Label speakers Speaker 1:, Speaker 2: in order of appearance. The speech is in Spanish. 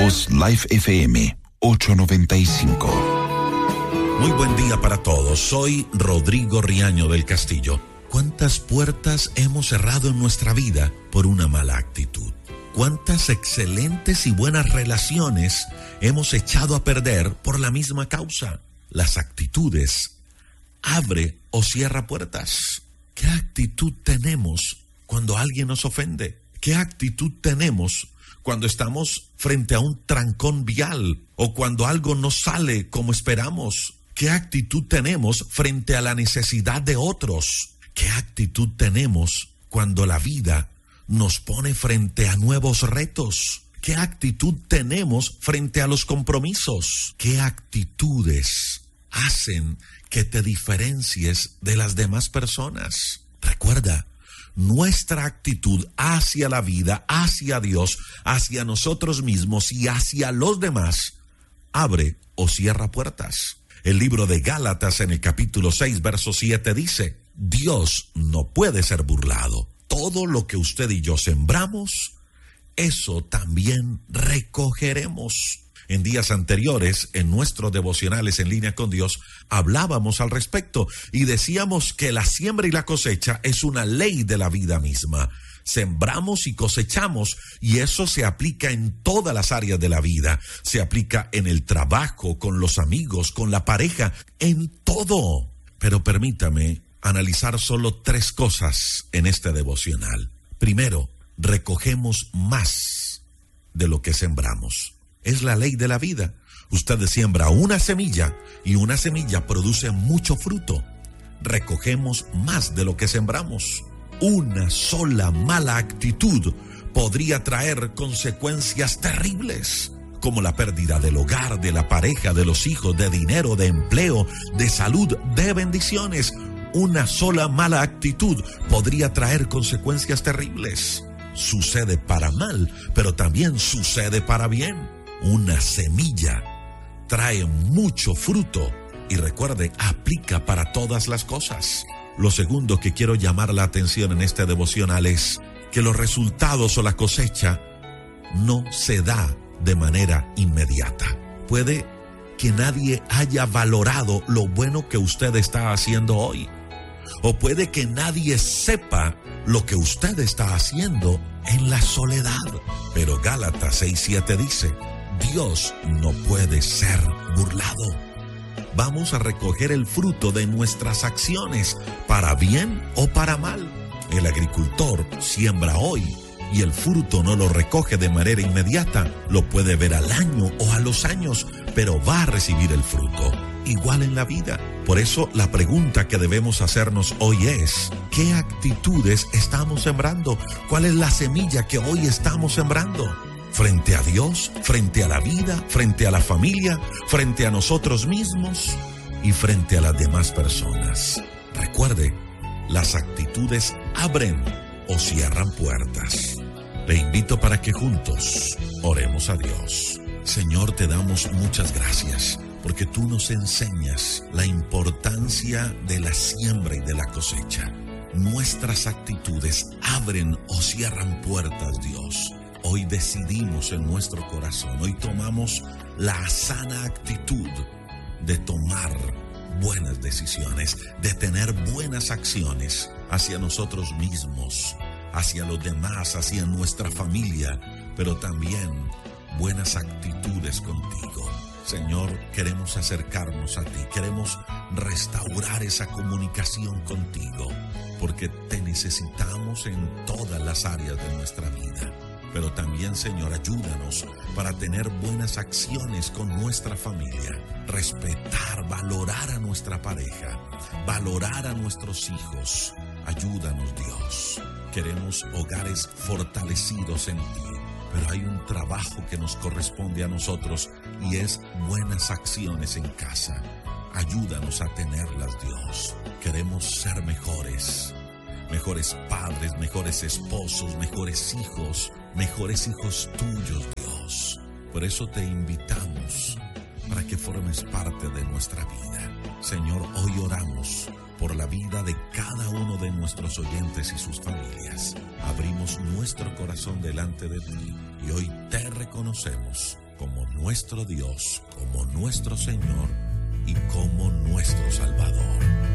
Speaker 1: voz Life FM 895.
Speaker 2: Muy buen día para todos. Soy Rodrigo Riaño del Castillo. ¿Cuántas puertas hemos cerrado en nuestra vida por una mala actitud? ¿Cuántas excelentes y buenas relaciones hemos echado a perder por la misma causa? Las actitudes abre o cierra puertas. ¿Qué actitud tenemos cuando alguien nos ofende? ¿Qué actitud tenemos cuando estamos frente a un trancón vial o cuando algo no sale como esperamos? ¿Qué actitud tenemos frente a la necesidad de otros? ¿Qué actitud tenemos cuando la vida nos pone frente a nuevos retos? ¿Qué actitud tenemos frente a los compromisos? ¿Qué actitudes hacen que te diferencies de las demás personas? Recuerda, nuestra actitud hacia la vida, hacia Dios, hacia nosotros mismos y hacia los demás abre o cierra puertas. El libro de Gálatas en el capítulo 6, verso 7 dice: Dios no puede ser burlado. Todo lo que usted y yo sembramos, eso también recogeremos. En días anteriores, en nuestros devocionales en línea con Dios, hablábamos al respecto y decíamos que la siembra y la cosecha es una ley de la vida misma. Sembramos y cosechamos, y eso se aplica en todas las áreas de la vida. Se aplica en el trabajo, con los amigos, con la pareja, en todo. Pero permítame analizar solo 3 cosas en este devocional. Primero, recogemos más de lo que sembramos. Es la ley de la vida. Usted siembra una semilla y una semilla produce mucho fruto. Recogemos más de lo que sembramos. Una sola mala actitud podría traer consecuencias terribles, como la pérdida del hogar, de la pareja, de los hijos, de dinero, de empleo, de salud, de bendiciones. Una sola mala actitud podría traer consecuencias terribles. Sucede para mal, pero también sucede para bien. Una semilla trae mucho fruto y recuerde, aplica para todas las cosas. Lo segundo que quiero llamar la atención en este devocional es que los resultados o la cosecha no se da de manera inmediata. Puede que nadie haya valorado lo bueno que usted está haciendo hoy, o puede que nadie sepa lo que usted está haciendo en la soledad. Pero Gálatas 6:7 dice: Dios no puede ser burlado. Vamos a recoger el fruto de nuestras acciones, para bien o para mal. El agricultor siembra hoy y el fruto no lo recoge de manera inmediata. Lo puede ver al año o a los años, pero va a recibir el fruto. Igual en la vida. Por eso la pregunta que debemos hacernos hoy es: ¿qué actitudes estamos sembrando? ¿Cuál es la semilla que hoy estamos sembrando? Frente a Dios, frente a la vida, frente a la familia, frente a nosotros mismos y frente a las demás personas. Recuerde, las actitudes abren o cierran puertas. Le invito para que juntos oremos a Dios. Señor, te damos muchas gracias porque tú nos enseñas la importancia de la siembra y de la cosecha. Nuestras actitudes abren o cierran puertas, Dios. Hoy decidimos en nuestro corazón, hoy tomamos la sana actitud de tomar buenas decisiones, de tener buenas acciones hacia nosotros mismos, hacia los demás, hacia nuestra familia, pero también buenas actitudes contigo. Señor, queremos acercarnos a ti, queremos restaurar esa comunicación contigo, porque te necesitamos en todas las áreas de nuestra vida. Pero también, Señor, ayúdanos para tener buenas acciones con nuestra familia, respetar, valorar a nuestra pareja, valorar a nuestros hijos. Ayúdanos, Dios. Queremos hogares fortalecidos en ti, pero hay un trabajo que nos corresponde a nosotros y es buenas acciones en casa. Ayúdanos a tenerlas, Dios. Queremos ser mejores padres, mejores esposos, mejores hijos tuyos, Dios. Por eso te invitamos para que formes parte de nuestra vida. Señor, hoy oramos por la vida de cada uno de nuestros oyentes y sus familias. Abrimos nuestro corazón delante de ti y hoy te reconocemos como nuestro Dios, como nuestro Señor,